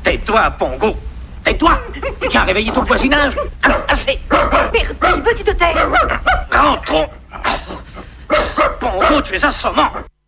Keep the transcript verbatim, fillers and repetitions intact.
Tais-toi, Pongo. Tais-toi. Tu as réveillé ton voisinage. Alors, assez. Merci, petit hôtel. Rentrons. Pongo, tu es assommant.